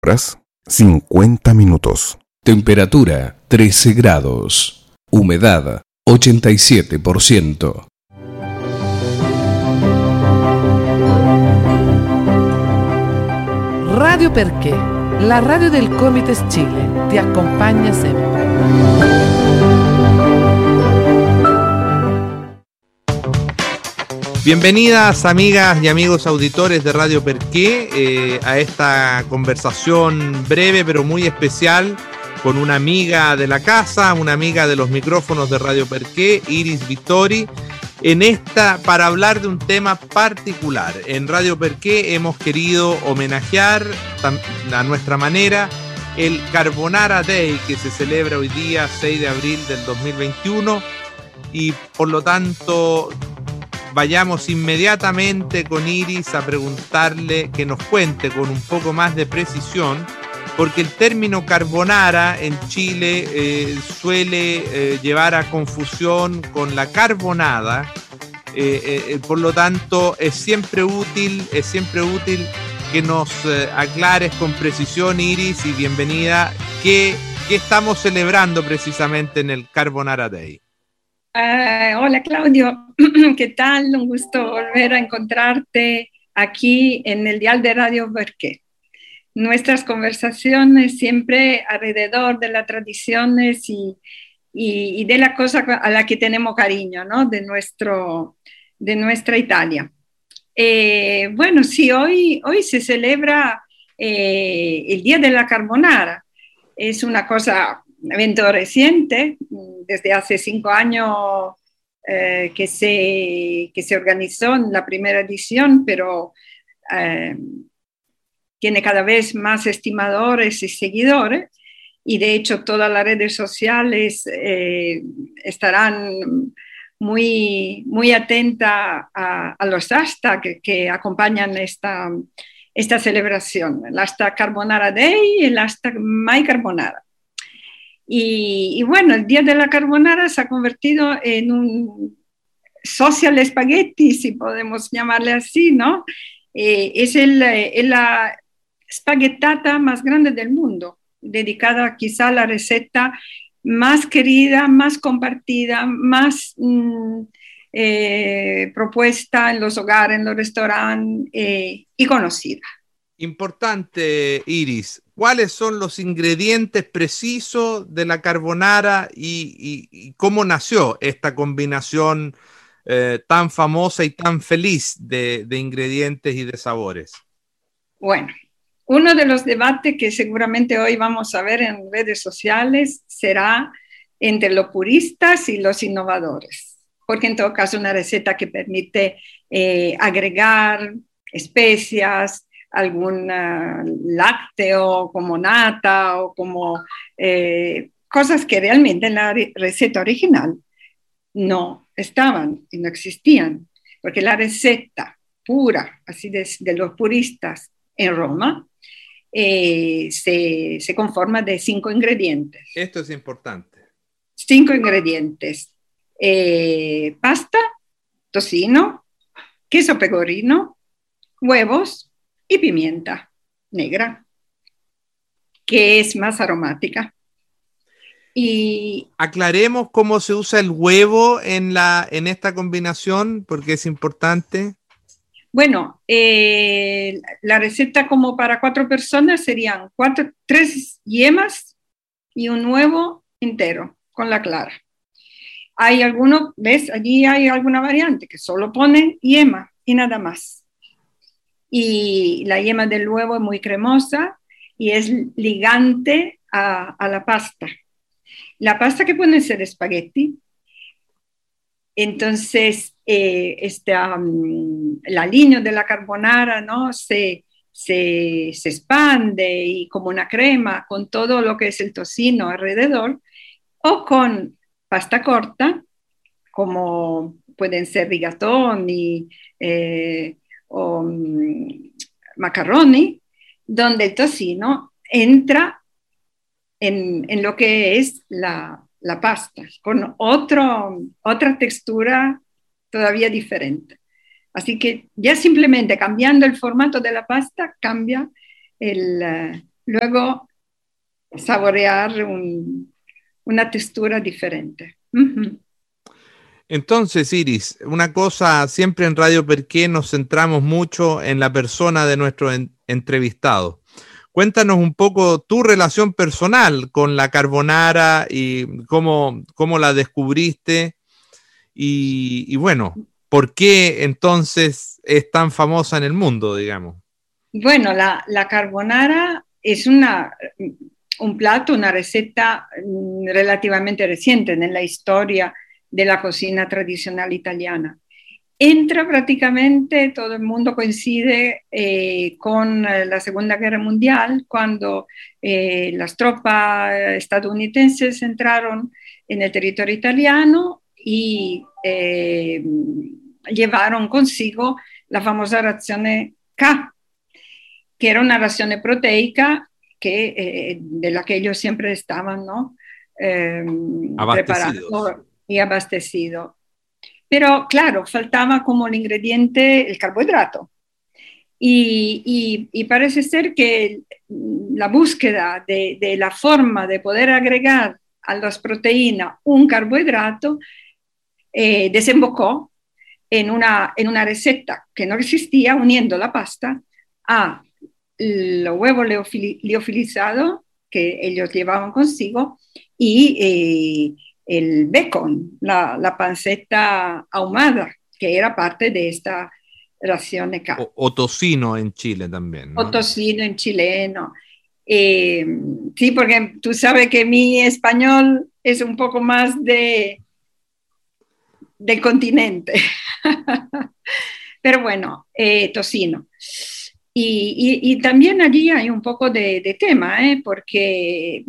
Horas 50 minutos. Temperatura 13 grados. Humedad 87%. Radio Perché, la radio del Comites Chile, ti acompaña siempre. Bienvenidas amigas y amigos auditores de Radio Perché a esta conversación breve pero muy especial con una amiga de la casa, una amiga de los micrófonos de Radio Perché, Iris Vittori, para hablar de un tema particular. En Radio Perché hemos querido homenajear a nuestra manera el Carbonara Day, que se celebra hoy día 6 de abril del 2021, y por lo tanto vayamos inmediatamente con Iris a preguntarle que nos cuente con un poco más de precisión, porque el término carbonara en Chile suele llevar a confusión con la carbonada, por lo tanto es siempre útil que nos aclares con precisión, Iris, y bienvenida, ¿qué estamos celebrando precisamente en el Carbonara Day? Hola Claudio, ¿qué tal? Un gusto volver a encontrarte aquí en el dial de Radio Perché. Nuestras conversaciones siempre alrededor de las tradiciones y de la cosa a la que tenemos cariño, ¿no? De nuestra Italia. Bueno, sí, hoy se celebra el Día de la Carbonara. Es un evento reciente, desde hace 5 años que se organizó en la primera edición, pero tiene cada vez más estimadores y seguidores, y de hecho todas las redes sociales estarán muy, muy atentas a los hashtags que acompañan esta celebración, el hashtag Carbonara Day y el hashtag MyCarbonara. Y bueno, el Día de la Carbonara se ha convertido en un social spaghetti, si podemos llamarle así, ¿no? Es la spaghettata más grande del mundo, dedicada quizá a la receta más querida, más compartida, más propuesta en los hogares, en los restaurantes y conocida. Importante, Iris, ¿cuáles son los ingredientes precisos de la carbonara y cómo nació esta combinación tan famosa y tan feliz de ingredientes y de sabores? Bueno, uno de los debates que seguramente hoy vamos a ver en redes sociales será entre los puristas y los innovadores, porque en todo caso una receta que permite agregar especias, algún lácteo como nata o como cosas que realmente en la receta original no estaban y no existían, porque la receta pura, así de los puristas en Roma, se conforma de 5 ingredientes. Esto es importante. 5 ingredientes. Pasta, tocino, queso pecorino, huevos y pimienta negra, que es más aromática. Y aclaremos cómo se usa el huevo en esta combinación, porque es importante. Bueno, la receta como para 4 personas serían 3 yemas y un huevo entero con la clara. Hay algunos, ¿ves? Allí hay alguna variante que solo ponen yema y nada más. Y la yema del huevo es muy cremosa y es ligante a la pasta. La pasta que puede ser espagueti. Entonces, la línea de la carbonara, ¿no? se expande y como una crema con todo lo que es el tocino alrededor, o con pasta corta, como pueden ser rigatoni o macaroni, donde el tocino entra en lo que es la pasta, con otra textura todavía diferente. Así que ya simplemente cambiando el formato de la pasta cambia luego saborear una textura diferente. Uh-huh. Entonces, Iris, una cosa, siempre en Radio Perqué nos centramos mucho en la persona de nuestro entrevistado. Cuéntanos un poco tu relación personal con la carbonara y cómo la descubriste y bueno, ¿por qué entonces es tan famosa en el mundo, digamos? Bueno, la carbonara es un plato, una receta relativamente reciente en la historia de la cocina tradicional italiana. Entra prácticamente, todo el mundo coincide con la Segunda Guerra Mundial, cuando las tropas estadounidenses entraron en el territorio italiano y llevaron consigo la famosa razione K, que era una ración proteica de la que ellos siempre estaban, ¿no? Preparados y abastecidos. Pero claro, faltaba como el ingrediente el carbohidrato. Y parece ser que la búsqueda de la forma de poder agregar a las proteínas un carbohidrato desembocó en una receta que no existía, uniendo la pasta a los huevos liofilizados que ellos llevaban consigo y el bacon, la panceta ahumada, que era parte de esta ración K. O tocino en Chile también, ¿no? O tocino en chileno. Sí, porque tú sabes que mi español es un poco más del continente. Pero bueno, tocino. Y también allí hay un poco de tema, porque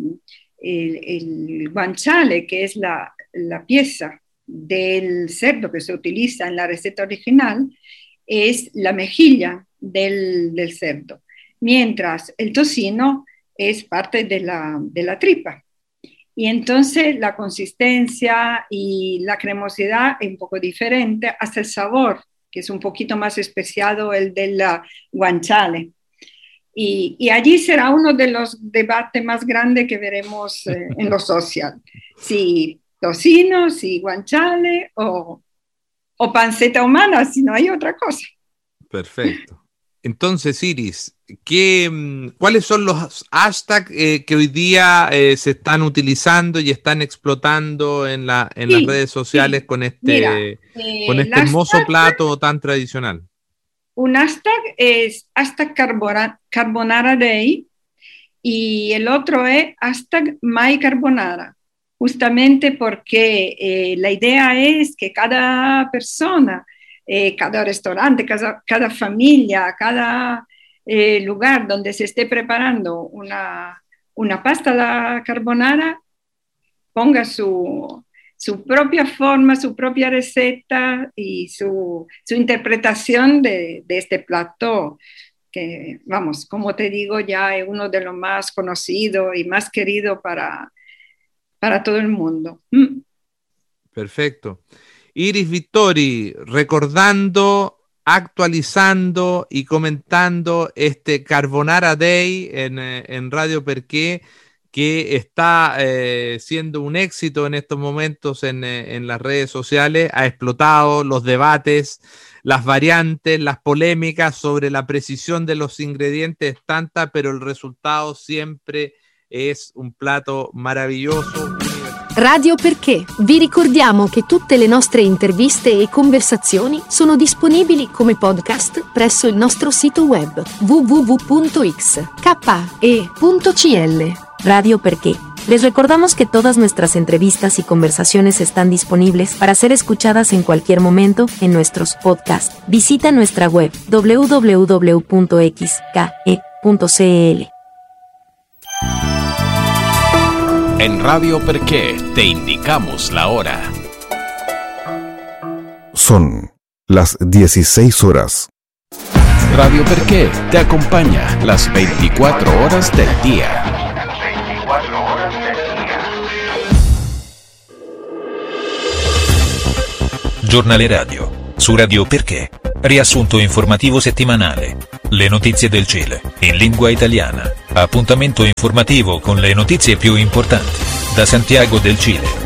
el guanciale, que es la pieza del cerdo que se utiliza en la receta original, es la mejilla del cerdo, mientras el tocino es parte de la tripa. Y entonces la consistencia y la cremosidad es un poco diferente, hasta el sabor, que es un poquito más especiado el del guanciale. Y allí será uno de los debates más grandes que veremos en lo social. Si tocino, si guanciale o panceta humana, si no hay otra cosa. Perfecto. Entonces, Iris, ¿cuáles son los hashtags que hoy día se están utilizando y están explotando en las redes sociales con este hermoso plato tan tradicional? Un hashtag es hashtag Carbonara Day y el otro es hashtag MyCarbonara, justamente porque la idea es que cada persona, cada restaurante, cada familia, cada lugar donde se esté preparando una pasta alla carbonara ponga su propia forma, su propia receta y su interpretación de este plato que, vamos, como te digo, ya es uno de los más conocidos y más queridos para todo el mundo. Perfecto. Iris Vittori, recordando, actualizando y comentando este Carbonara Day en Radio Perqué, que está siendo un éxito en estos momentos en las redes sociales. Ha explotado los debates, las variantes, las polémicas sobre la precisión de los ingredientes, tanta, pero el resultado siempre es un plato maravilloso. Radio Perché. Vi ricordiamo che tutte le nostre interviste e conversazioni sono disponibili come podcast presso il nostro sito web www.xke.cl. Radio Perché. Les recordamos que todas nuestras entrevistas y conversaciones están disponibles para ser escuchadas en cualquier momento en nuestros podcasts. Visita nuestra web www.xke.cl. En Radio Perqué te indicamos la hora. Son las 16 horas. Radio Perqué te acompaña las 24 horas del día. Giornale radio su Radio Perché. Riassunto informativo settimanale. Le notizie del Cile in lingua italiana. Appuntamento informativo con le notizie più importanti. Da Santiago del Cile.